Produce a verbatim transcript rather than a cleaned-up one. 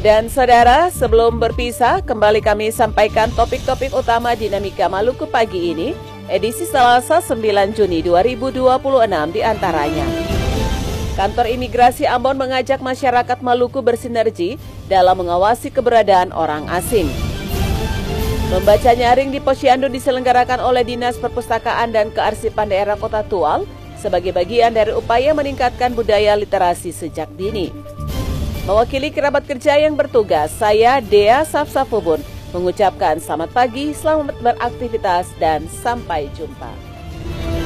Dan saudara, sebelum berpisah, kembali kami sampaikan topik-topik utama Dinamika Maluku pagi ini, edisi Selasa sembilan Juni dua ribu dua puluh enam diantaranya. Kantor Imigrasi Ambon mengajak masyarakat Maluku bersinergi dalam mengawasi keberadaan orang asing. Membaca nyaring di Posyandu diselenggarakan oleh Dinas Perpustakaan dan Kearsipan Daerah Kota Tual sebagai bagian dari upaya meningkatkan budaya literasi sejak dini. Mewakili kerabat kerja yang bertugas, saya Dea Safsafubun mengucapkan selamat pagi, selamat beraktivitas, dan sampai jumpa.